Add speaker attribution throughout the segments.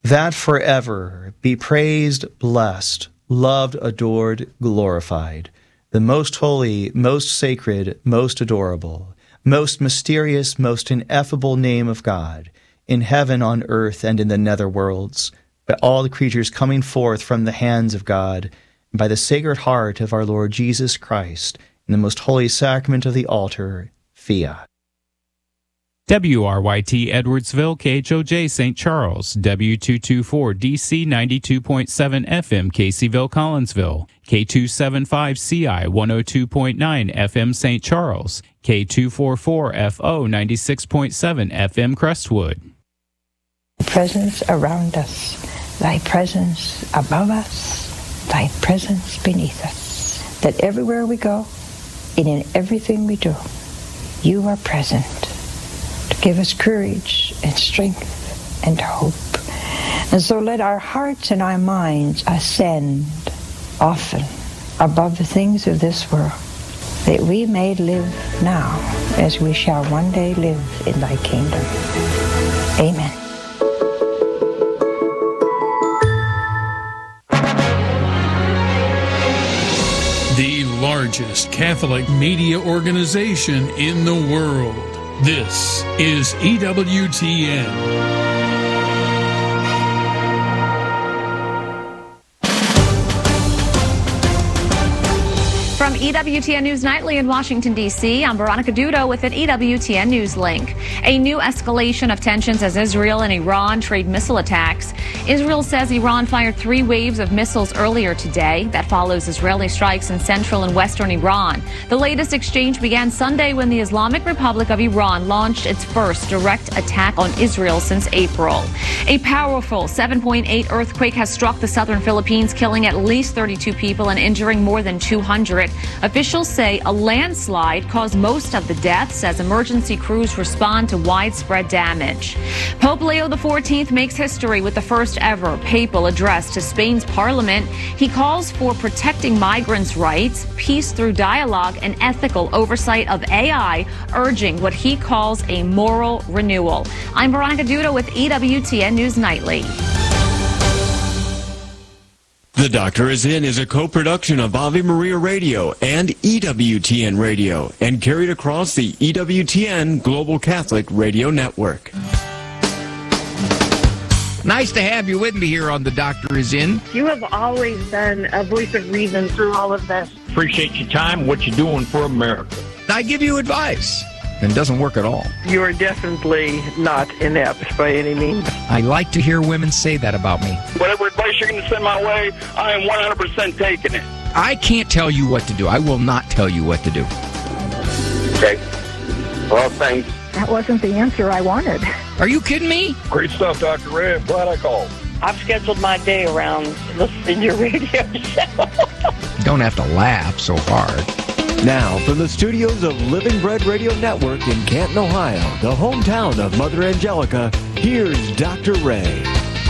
Speaker 1: that forever be praised, blessed, loved, adored, glorified, the most holy, most sacred, most adorable, most mysterious, most ineffable name of God, in heaven, on earth, and in the nether worlds, by all the creatures coming forth from the hands of God, and by the sacred heart of our Lord Jesus Christ, in the most holy sacrament of the altar, fiat.
Speaker 2: WRYT Edwardsville, KHOJ St. Charles, W224DC 92.7 FM Caseyville, Collinsville, K275CI 102.9 FM St. Charles, K244FO 96.7 FM Crestwood.
Speaker 3: Presence around us, thy presence above us, thy presence beneath us. That everywhere we go, and in everything we do, you are present to give us courage and strength and hope. And so let our hearts and our minds ascend often above the things of this world, that we may live now as we shall one day live in thy kingdom. Amen.
Speaker 4: The largest Catholic media organization in the world. This is EWTN.
Speaker 5: From EWTN News Nightly in Washington, D.C., I'm Veronica Dudo with an EWTN News link. A new escalation of tensions as Israel and Iran trade missile attacks. Israel says Iran fired 3 waves of missiles earlier today. That follows Israeli strikes in central and western Iran. The latest exchange began Sunday when the Islamic Republic of Iran launched its first direct attack on Israel since April. A powerful 7.8 earthquake has struck the southern Philippines, killing at least 32 people and injuring more than 200. Officials say a landslide caused most of the deaths as emergency crews respond to widespread damage. Pope Leo XIV makes history with the first ever papal address to Spain's parliament. He calls for protecting migrants' rights, peace through dialogue, and ethical oversight of AI, urging what he calls a moral renewal. I'm Veronica Dudo with EWTN News Nightly.
Speaker 6: The Doctor Is In is a co-production of Ave Maria Radio and EWTN Radio and carried across the EWTN Global Catholic Radio Network.
Speaker 7: Nice to have you with me here on The Doctor Is In.
Speaker 8: You have always been a voice of reason through all of this.
Speaker 9: Appreciate your time, what you're doing for America.
Speaker 7: I give you advice, and it doesn't work at all.
Speaker 8: You are definitely not inept by any means.
Speaker 7: I like to hear women say that about me.
Speaker 9: Whatever advice you're going to send my way, I am 100% taking it.
Speaker 7: I can't tell you what to do. I will not tell you what to do.
Speaker 9: Okay. Well, thanks.
Speaker 3: That wasn't the answer I wanted.
Speaker 7: Are you kidding me?
Speaker 9: Great stuff, Dr. Ray. I'm glad I called.
Speaker 8: I've scheduled my day around listening to your radio show.
Speaker 7: Don't have to laugh so hard.
Speaker 6: Now, from the studios of Living Bread Radio Network in Canton, Ohio, the hometown of Mother Angelica, here's Dr. Ray.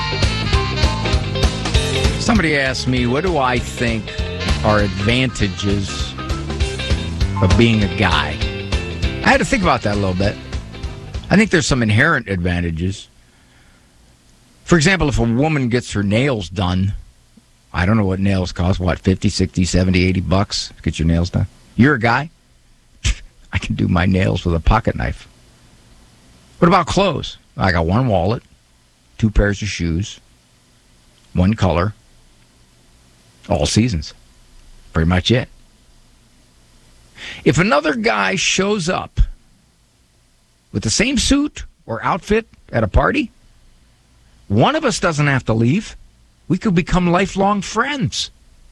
Speaker 7: Somebody asked me, what do I think are advantages of being a guy? I had to think about that a little bit. I think there's some inherent advantages. For example, if a woman gets her nails done, I don't know what nails cost, what, 50, 60, 70, 80 bucks to get your nails done? You're a guy? I can do my nails with a pocket knife. What about clothes? I got one wallet, 2 pairs of shoes, 1 color, all seasons. Pretty much it. If another guy shows up with the same suit or outfit at a party, one of us doesn't have to leave. We could become lifelong friends.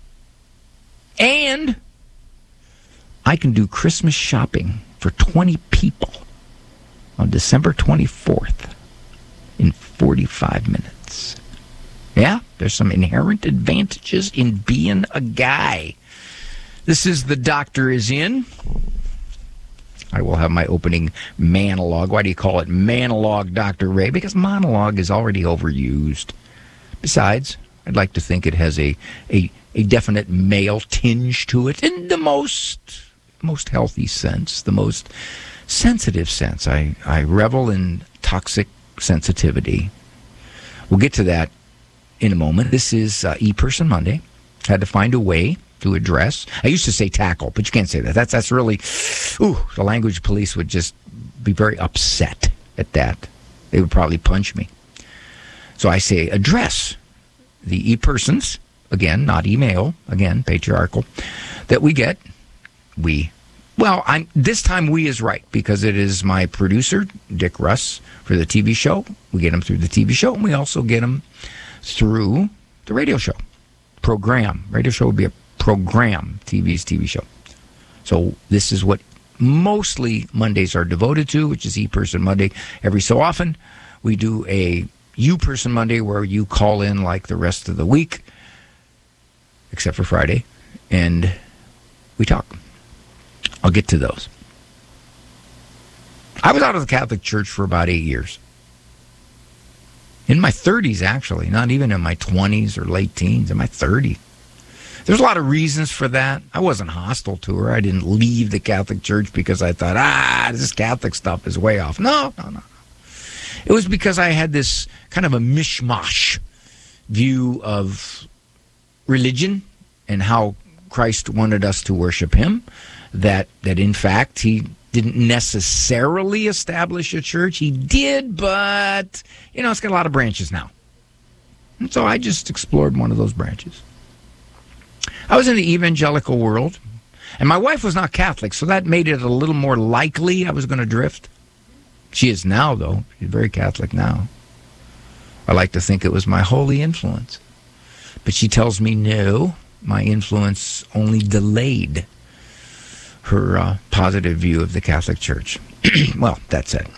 Speaker 7: And I can do Christmas shopping for 20 people on December 24th in 45 minutes. Yeah, there's some inherent advantages in being a guy. This is The Doctor Is In. I will have my opening monologue. Why do you call it monologue, Dr. Ray? Because monologue is already overused. Besides, I'd like to think it has a definite male tinge to it in the most healthy sense, the most sensitive sense. I revel in toxic sensitivity. We'll get to that in a moment. This is E-Person Monday. Had to find a way to address. I used to say tackle, but you can't say that. That's really, the language police would just be very upset at that. They would probably punch me. So I say address the e-persons, again, not email, again, patriarchal, that we get. This time we is right, because it is my producer, Dick Russ, for the TV show. We get him through the TV show, and we also get him through the radio show. Program. Radio show would be a program, TV's TV show. So this is what mostly Mondays are devoted to, which is E-Person Monday. Every so often, we do a U-Person Monday where you call in like the rest of the week, except for Friday, and we talk. I'll get to those. I was out of the Catholic Church for about 8 years. In my 30s, actually, not even in my 20s or late teens, in my 30s. There's a lot of reasons for that. I wasn't hostile to her. I didn't leave the Catholic Church because I thought, this Catholic stuff is way off. No. It was because I had this kind of a mishmash view of religion and how Christ wanted us to worship him, that in fact he didn't necessarily establish a church. He did, but, it's got a lot of branches now. And so I just explored one of those branches. I was in the evangelical world, and my wife was not Catholic, so that made it a little more likely I was going to drift. She is now, though. She's very Catholic now. I like to think it was my holy influence. But she tells me, no, my influence only delayed her positive view of the Catholic Church. Well, that said,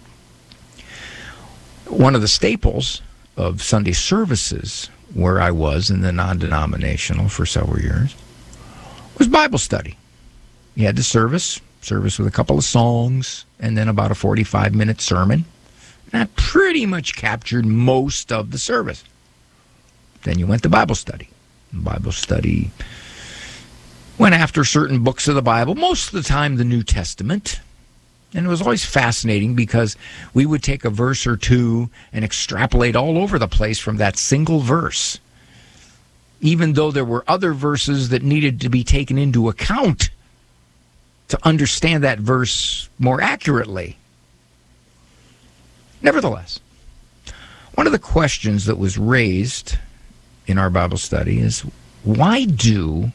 Speaker 7: one of the staples of Sunday services where I was in the non-denominational for several years was Bible study. You had the service with a couple of songs, and then about a 45-minute sermon. That pretty much captured most of the service. Then you went to Bible study. Bible study went after certain books of the Bible, most of the time the New Testament. And it was always fascinating because we would take a verse or two and extrapolate all over the place from that single verse, even though there were other verses that needed to be taken into account to understand that verse more accurately. Nevertheless, one of the questions that was raised in our Bible study is, why do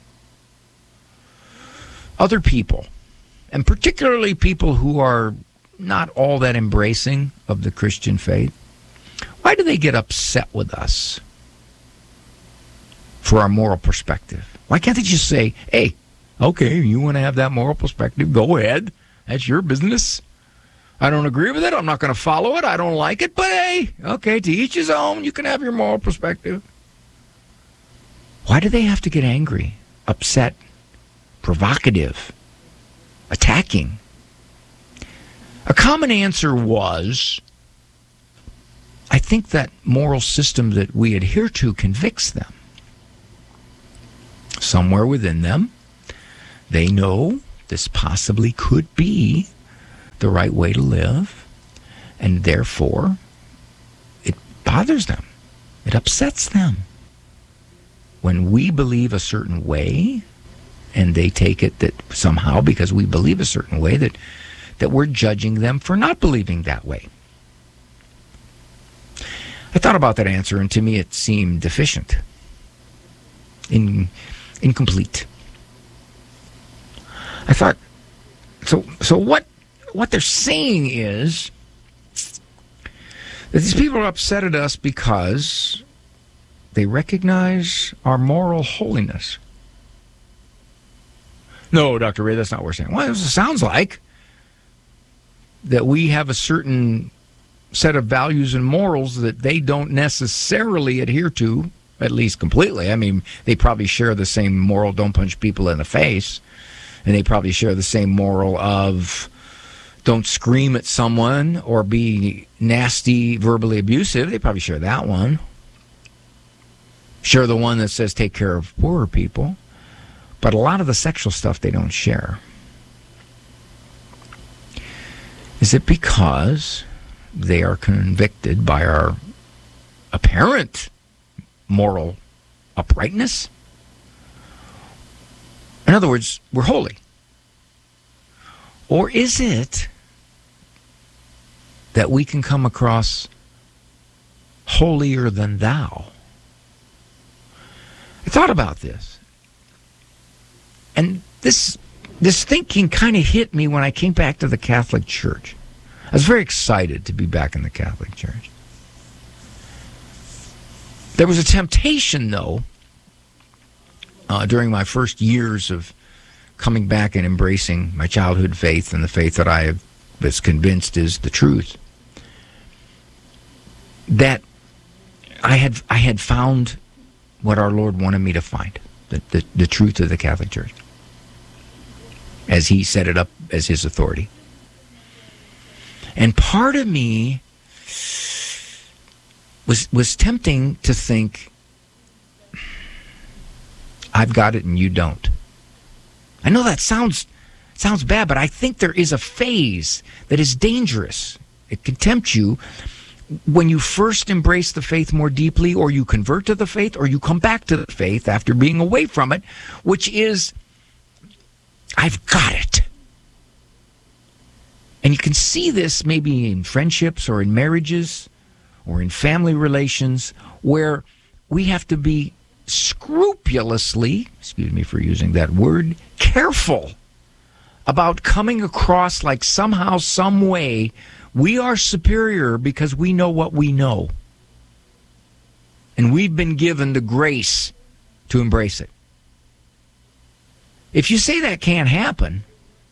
Speaker 7: other people, and particularly people who are not all that embracing of the Christian faith, why do they get upset with us for our moral perspective? Why can't they just say, hey, okay, you want to have that moral perspective, go ahead. That's your business. I don't agree with it. I'm not going to follow it. I don't like it. But hey, okay, to each his own. You can have your moral perspective. Why do they have to get angry, upset, provocative, attacking? A common answer was, I think that moral system that we adhere to convicts them. Somewhere within them, they know this possibly could be the right way to live, and therefore it bothers them. It upsets them. When we believe a certain way, and they take it that somehow because we believe a certain way that we're judging them for not believing that way. I thought about that answer, and to me it seemed deficient, incomplete. I thought, so what they're saying is that these people are upset at us because they recognize our moral holiness. No, Dr. Ray, that's not what we're saying. Well, it sounds like that we have a certain set of values and morals that they don't necessarily adhere to, at least completely. I mean, they probably share the same moral, don't punch people in the face, and they probably share the same moral of don't scream at someone or be nasty, verbally abusive. They probably share that one. Share the one that says take care of poorer people. But a lot of the sexual stuff they don't share. Is it because they are convicted by our apparent moral uprightness. In other words, we're holy. Or is it that we can come across holier than thou? I thought about this. And this thinking kind of hit me when I came back to the Catholic Church. I was very excited to be back in the Catholic Church. There was a temptation, though, during my first years of coming back and embracing my childhood faith and the faith that I was convinced is the truth, that I had found what our Lord wanted me to find, the truth of the Catholic Church, as he set it up as his authority. And part of me was tempting to think, I've got it and you don't. I know that sounds bad, but I think there is a phase that is dangerous. It can tempt you when you first embrace the faith more deeply, or you convert to the faith, or you come back to the faith after being away from it, which is, I've got it. And you can see this maybe in friendships or in marriages or in family relations, where we have to be scrupulously, excuse me for using that word, careful about coming across like somehow, some way, we are superior because we know what we know. And we've been given the grace to embrace it. If you say that can't happen,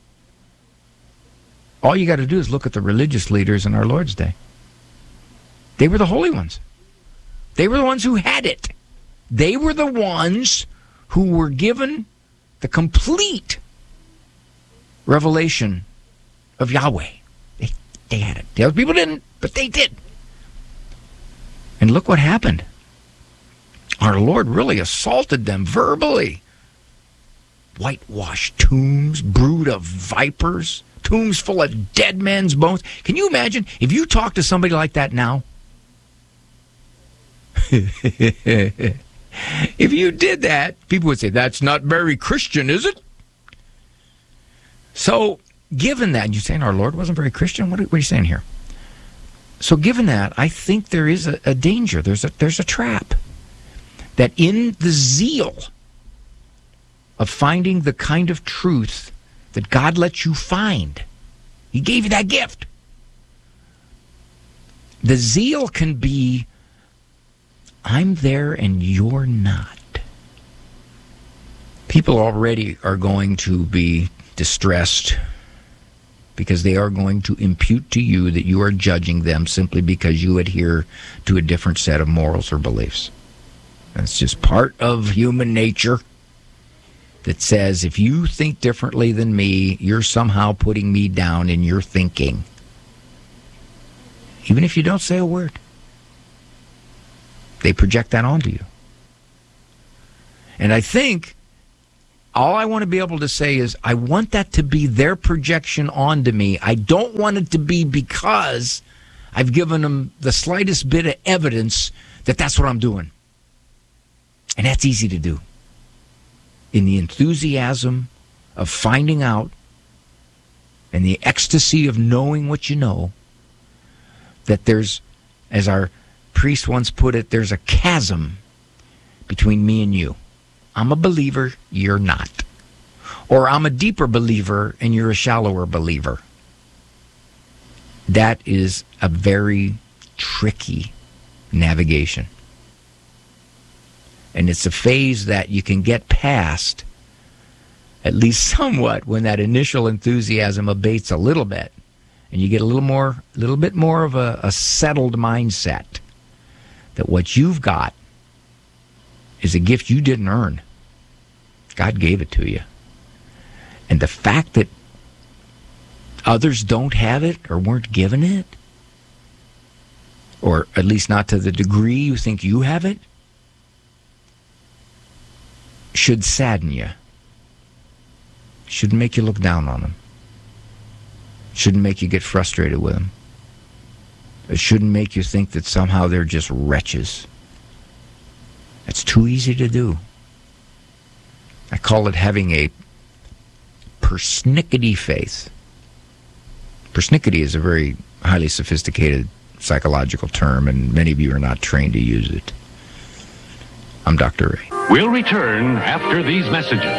Speaker 7: all you got to do is look at the religious leaders in our Lord's day. They were the holy ones. They were the ones who had it. They were the ones who were given the complete revelation of Yahweh. They had it. The other people didn't, but they did. And look what happened. Our Lord really assaulted them verbally. Whitewashed tombs, brood of vipers, tombs full of dead men's bones. Can you imagine if you talk to somebody like that now? If you did that, people would say, that's not very Christian, is it? So, given that, you're saying our Lord wasn't very Christian? What are you saying here? So given that, I think there is a danger. There's a trap. That in the zeal of finding the kind of truth that God lets you find, He gave you that gift. The zeal can be, I'm there and you're not. People already are going to be distressed because they are going to impute to you that you are judging them simply because you adhere to a different set of morals or beliefs. That's just part of human nature that says if you think differently than me, you're somehow putting me down in your thinking. Even if you don't say a word. They project that onto you. And I think all I want to be able to say is I want that to be their projection onto me. I don't want it to be because I've given them the slightest bit of evidence that that's what I'm doing. And that's easy to do. In the enthusiasm of finding out and the ecstasy of knowing what you know, that there's, as our priest once put it, there's a chasm between me and you. I'm a believer, you're not. Or I'm a deeper believer and you're a shallower believer. That is a very tricky navigation. And it's a phase that you can get past, at least somewhat, when that initial enthusiasm abates a little bit. And you get a little bit more of a settled mindset that what you've got is a gift you didn't earn. God gave it to you. And the fact that others don't have it or weren't given it, or at least not to the degree you think you have it, should sadden you. Shouldn't make you look down on them. Shouldn't make you get frustrated with them. It shouldn't make you think that somehow they're just wretches. It's too easy to do. I call it having a persnickety faith. Persnickety is a very highly sophisticated psychological term, and many of you are not trained to use it. I'm Dr. Ray.
Speaker 10: We'll return after these messages.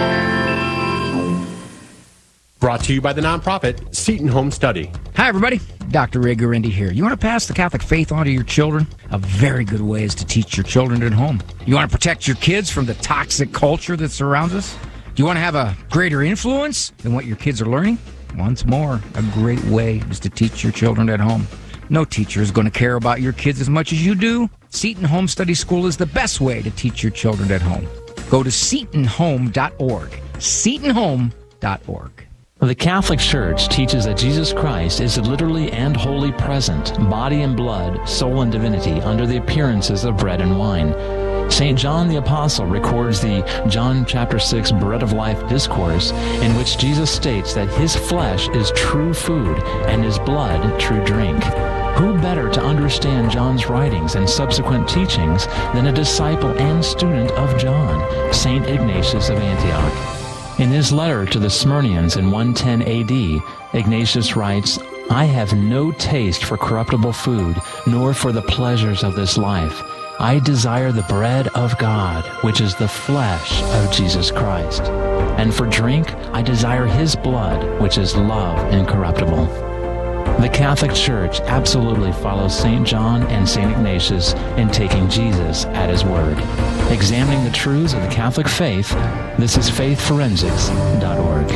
Speaker 11: Brought to you by the nonprofit Seton Home Study.
Speaker 7: Hi, everybody. Dr. Ray Guarendi here. You want to pass the Catholic faith on to your children? A very good way is to teach your children at home. You want to protect your kids from the toxic culture that surrounds us? Do you want to have a greater influence than what your kids are learning? Once more, a great way is to teach your children at home. No teacher is going to care about your kids as much as you do. Seton Home Study School is the best way to teach your children at home. Go to setonhome.org. setonhome.org.
Speaker 12: The Catholic Church teaches that Jesus Christ is literally and wholly present, body and blood, soul and divinity, under the appearances of bread and wine. St. John the Apostle records the John chapter 6 Bread of Life discourse, in which Jesus states that his flesh is true food and his blood true drink. Who better to understand John's writings and subsequent teachings than a disciple and student of John, St. Ignatius of Antioch? In his letter to the Smyrnians in 110 AD, Ignatius writes, "I have no taste for corruptible food, nor for the pleasures of this life. I desire the bread of God, which is the flesh of Jesus Christ. And for drink, I desire his blood, which is love incorruptible." The Catholic Church absolutely follows St. John and St. Ignatius in taking Jesus at his word. Examining the truths of the Catholic faith, this is faithforensics.org.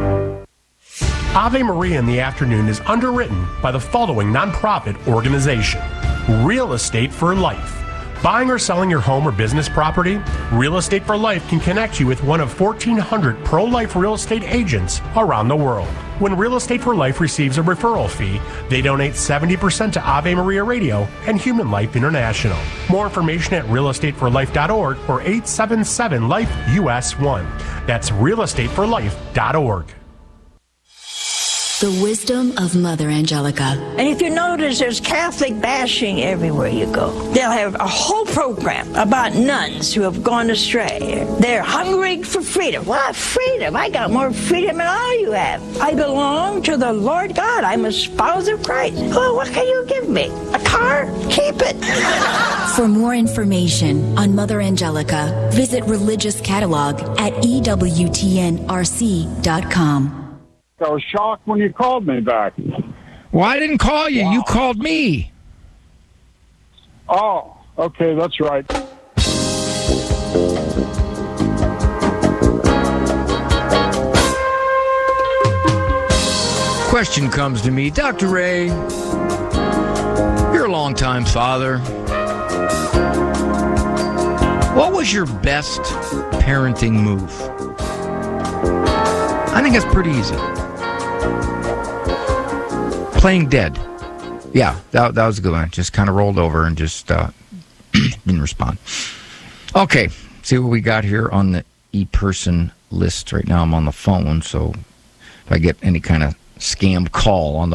Speaker 11: Ave Maria in the Afternoon is underwritten by the following nonprofit organization: Real Estate for Life. Buying or selling your home or business property? Real Estate for Life can connect you with one of 1,400 pro-life real estate agents around the world. When Real Estate for Life receives a referral fee, they donate 70% to Ave Maria Radio and Human Life International. More information at realestateforlife.org or 877-LIFE-US1. That's realestateforlife.org.
Speaker 13: The wisdom of Mother Angelica.
Speaker 3: And if you notice, there's Catholic bashing everywhere you go. They'll have a whole program about nuns who have gone astray. They're hungry for freedom. What freedom? I got more freedom than all you have. I belong to the Lord God. I'm a spouse of Christ. Oh, what can you give me? A car? Keep it.
Speaker 13: For more information on Mother Angelica, visit Religious Catalog at EWTNRC.com.
Speaker 14: I was shocked when you called me back.
Speaker 7: Well, I didn't call you. Wow. You called me.
Speaker 14: Oh, okay, that's right.
Speaker 7: Question comes to me, Dr. Ray, you're a longtime father. What was your best parenting move? I think it's pretty easy. Playing dead. Yeah, that was a good one. Just kind of rolled over and just didn't respond. Okay, see what we got here on the e-person list. Right now I'm on the phone, so if I get any kind of scam call on the